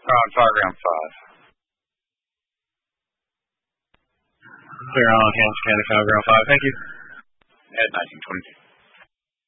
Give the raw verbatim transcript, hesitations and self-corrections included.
on fire ground five. Clear on Kansas County fire ground five. Thank you. At nineteen twenty-two.